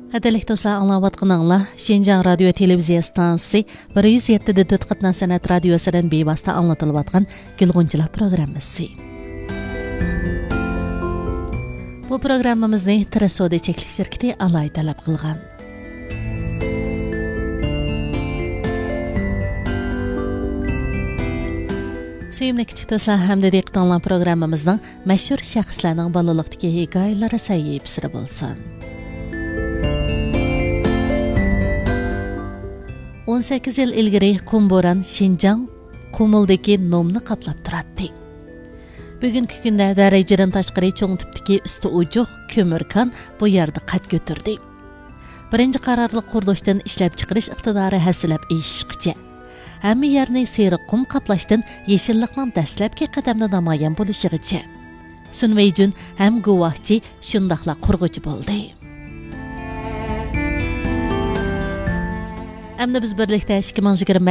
Qadrlik dostlar, anglayotganinglar Şinjan radio televiziya stansiyasi 107 Qatna san'at radiosidan bevosita anglatilayotgan Gulg'unchilar programmasi. Bu programmamizni Tirasoda cheklik shirkati alohida talab qilgan. Sevimli kichik do'stlar, hamda diqqatinglar programmamizning mashhur shaxslarning bolalikdagi hikoyalari sahifasida bo'lsin. 18 yil ilgari Qumboran Şinjan Qumildagi nomni qaplab turadi. Bugungi kunda darajadan tashqari cho'ng tipdagi usti ujuq ko'mirkan bu yerda qad ko'tardi. Birinchi qarorli qurilishdan ishlab chiqarish iqtidori hasilab eshishqicha. Hamma yerni seriq qum qaplashdan yeshillikning dastlabki qadamda namoyon bo'lishigacha. Sunveyjun ham guvohchi shundaqla qurg'uchi bo'ldi. Amda biz birlikda 2020